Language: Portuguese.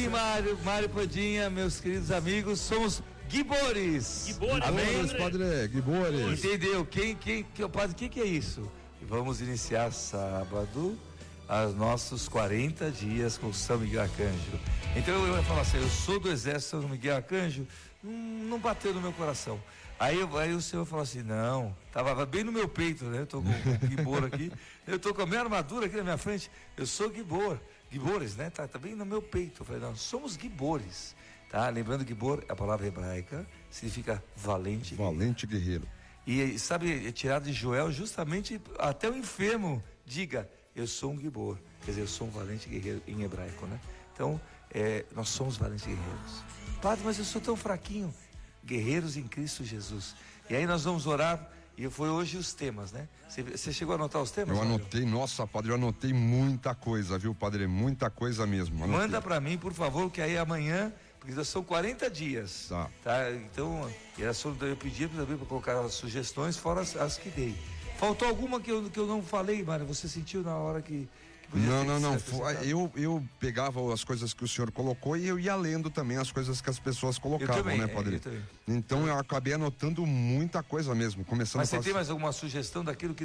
Mário Padinha, meus queridos amigos, somos Guibores. Guibores, amém? Padre, Guibores. Entendeu? Padre, o que é isso? Vamos iniciar sábado os nossos 40 dias com São Miguel Arcanjo. Então eu ia falar assim, eu sou do exército São Miguel Arcanjo, não bateu no meu coração. Aí o Senhor falou assim, não, tava bem no meu peito, né? Eu tô com o Guibor aqui, eu tô com a minha armadura aqui na minha frente, eu sou Guibores, né? Tá bem no meu peito. Eu falei, não, somos Guibores, tá? Lembrando que Guibor é a palavra hebraica, significa valente guerreiro. E sabe, é tirado de Joel justamente até o enfermo diga, eu sou um Guibor, quer dizer, eu sou um valente guerreiro em hebraico, né? Então, nós somos valentes guerreiros. Padre, mas eu sou tão fraquinho. Guerreiros em Cristo Jesus. E aí nós vamos orar, e foi hoje os temas, né? Você chegou a anotar os temas? Eu anotei, nossa, Padre, eu anotei muita coisa, viu, Padre? Muita coisa mesmo. Anotei. Manda pra mim, por favor, que aí amanhã, porque já são 40 dias. Tá? Então, eu pedi também para colocar as sugestões, fora as que dei. Faltou alguma que eu não falei, Mário? Você sentiu na hora que Não. Eu pegava as coisas que o senhor colocou e eu ia lendo também as coisas que as pessoas colocavam, né, Padre? Então eu acabei anotando muita coisa mesmo. Começando Mas você tem mais alguma sugestão daquilo que